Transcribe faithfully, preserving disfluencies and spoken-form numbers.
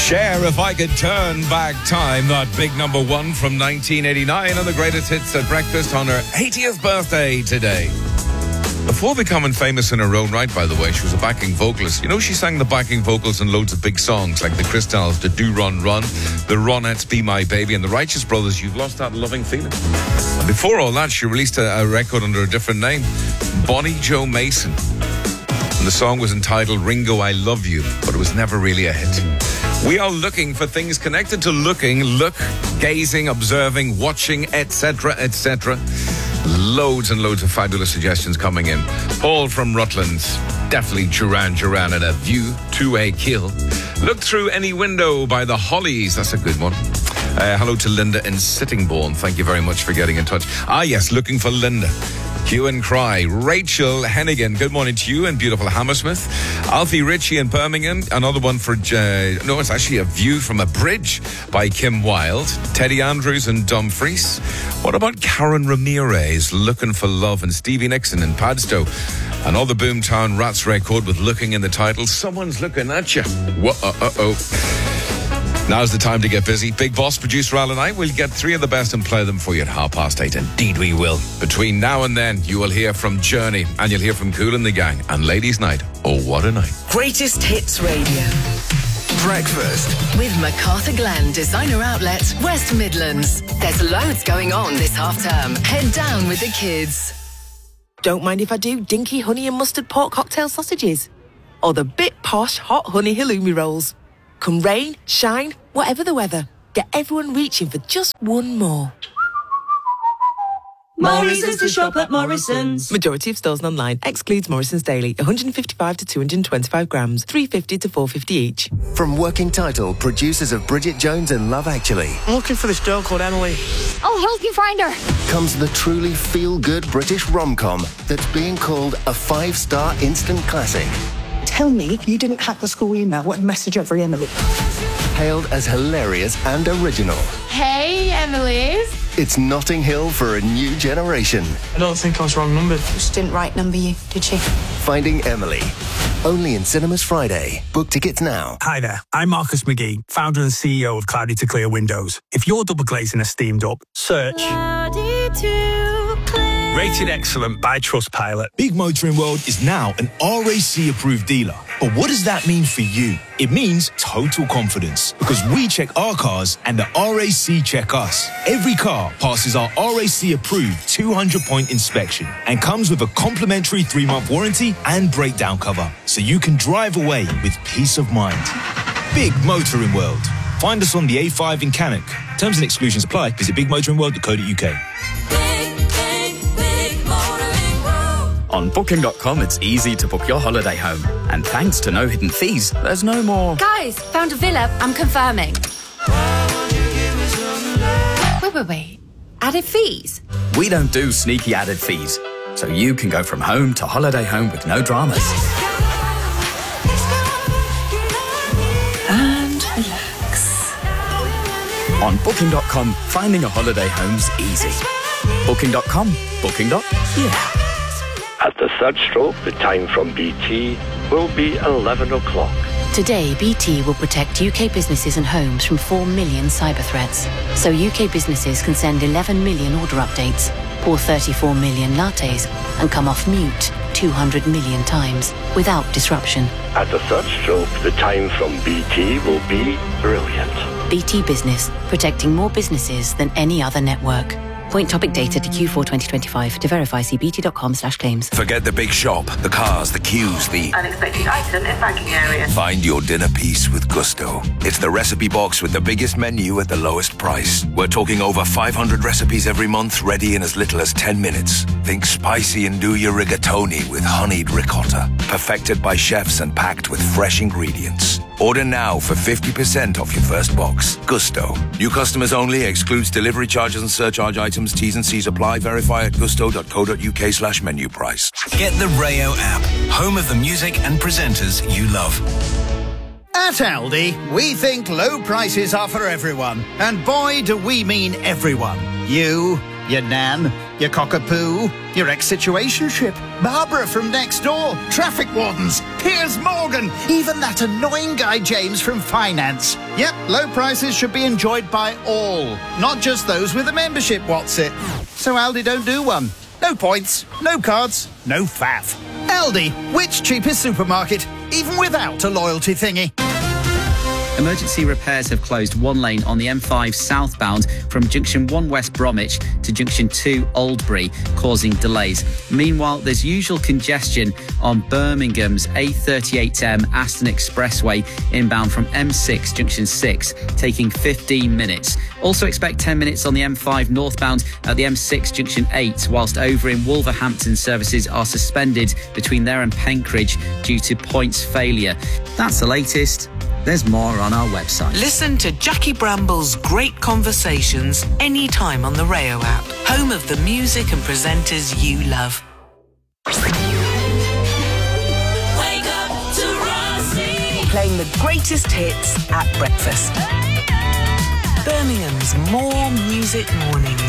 Cher, If I Could Turn Back Time, that big number one from nineteen eighty-nine, and the greatest hits at breakfast on her eightieth birthday today. Before becoming famous in her own right, by the way, she was a backing vocalist. You know, she sang the backing vocals in loads of big songs like the Crystals, the Do Run Run, the Ronettes, Be My Baby, and the Righteous Brothers, You've Lost That Loving Feeling. And before all that, she released a, a record under a different name, Bonnie Jo Mason. And the song was entitled Ringo, I Love You, but it was never really a hit. We are looking for things connected to looking, look, gazing, observing, watching, et cetera, et cetera. Loads and loads of fabulous suggestions coming in. Paul from Rutland's, definitely Duran Duran and A View to a Kill. Look Through Any Window by the Hollies. That's a good one. Uh, hello to Linda in Sittingbourne. Thank you very much for getting in touch. Ah, yes, looking for Linda. Hue and Cry. Rachel Hennigan, good morning to you in beautiful Hammersmith. Alfie Ritchie in Birmingham. Another one for, uh, no, it's actually A View from a Bridge by Kim Wilde. Teddy Andrews and Dumfries. What about Karen Ramirez, Looking for Love, and Stevie Nicks in Padstow? Another Boomtown Rats record with Looking in the title. Someone's looking at you. Whoa, uh-oh. Now's the time to get busy. Big Boss, producer Al and I will get three of the best and play them for you at half past eight. Indeed we will. Between now and then, you will hear from Journey and you'll hear from Kool and the Gang and Ladies' Night. Oh, what a night. Greatest Hits Radio. Breakfast with MacArthur Glen Designer Outlet, West Midlands. There's loads going on this half term. Head down with the kids. Don't mind if I do dinky honey and mustard pork cocktail sausages. Or the bit posh hot honey halloumi rolls. Come rain, shine, whatever the weather. Get everyone reaching for just one more. More reasons to shop at Morrison's. Majority of stores and online. Excludes Morrison's Daily. one hundred fifty-five to two hundred twenty-five grams. three fifty to four fifty each. From Working Title, producers of Bridget Jones and Love Actually. I'm looking for this girl called Emily. I'll help you find her. Comes the truly feel-good British rom-com that's being called a five-star instant classic. Tell me you didn't hack the school email. What message every Emily? Hailed as hilarious and original. Hey, Emily's. It's Notting Hill for a new generation. I don't think I was wrong numbered. She didn't right number you, did she? Finding Emily. Only in cinemas Friday. Book tickets now. Hi there, I'm Marcus McGee, founder and C E O of Cloudy to Clear Windows. If you're double glazing a steamed up, search Cloudy to Clear. Rated excellent by Trustpilot. Big Motoring World is now an R A C approved dealer. But what does that mean for you? It means total confidence, because we check our cars and the R A C check us. Every car passes our R A C approved two hundred point inspection and comes with a complimentary three month warranty and breakdown cover, so you can drive away with peace of mind. Big Motoring World. Find us on the A five in Cannock. Terms and exclusions apply. Visit big motoring world dot co dot U K. On Booking dot com, it's easy to book your holiday home. And thanks to no hidden fees, there's no more... Guys, found a villa. I'm confirming. Wait, wait, wait. Added fees? We don't do sneaky added fees. So you can go from home to holiday home with no dramas. And relax. On Booking dot com, finding a holiday home's easy. Booking dot com. Booking. Yeah. At the third stroke, the time from B T will be eleven o'clock. Today, B T will protect U K businesses and homes from four million cyber threats. So U K businesses can send eleven million order updates, pour thirty-four million lattes, and come off mute two hundred million times without disruption. At the third stroke, the time from B T will be brilliant. B T Business, protecting more businesses than any other network. Point topic data to Q four twenty twenty-five. To verify, see bt dot com slash claims. Forget the big shop, the cars, the queues, the unexpected item in banking area. Find your dinner piece with Gusto. It's the recipe box with the biggest menu at the lowest price. We're talking over five hundred recipes every month, ready in as little as ten minutes. Think spicy and do your rigatoni with honeyed ricotta. Perfected by chefs and packed with fresh ingredients. Order now for fifty percent off your first box. Gusto. New customers only. Excludes delivery charges and surcharge items. T's and C's apply. Verify at gusto dot co dot uk slash menu price. Get the Rayo app. Home of the music and presenters you love. At Aldi, we think low prices are for everyone. And boy, do we mean everyone. You, your nan, your cockapoo, your ex-situationship, Barbara from next door, traffic wardens, Piers Morgan, even that annoying guy James from finance. Yep, low prices should be enjoyed by all, not just those with a membership, what's it? So Aldi don't do one. No points, no cards, no faff. Aldi, which cheapest supermarket, even without a loyalty thingy. Emergency repairs have closed one lane on the M five southbound from Junction one West Bromwich to Junction two Oldbury, causing delays. Meanwhile, there's usual congestion on Birmingham's A thirty-eight M Aston Expressway inbound from M six Junction six, taking fifteen minutes. Also expect ten minutes on the M five northbound at the M six Junction eight, whilst over in Wolverhampton services are suspended between there and Penkridge due to points failure. That's the latest. There's more on our website. Listen to Jackie Bramble's great conversations anytime on the Rayo app, home of the music and presenters you love. Wake up to Rossi. Playing the greatest hits at breakfast. Birmingham's More Music Morning.